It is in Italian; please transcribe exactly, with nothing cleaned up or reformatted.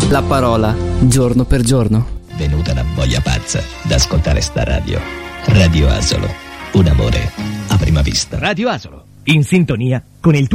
la parola giorno per giorno. Venuta una voglia pazza d'ascoltare sta radio. Radio Asolo, un amore a prima vista. Radio Asolo, in sintonia con il tuo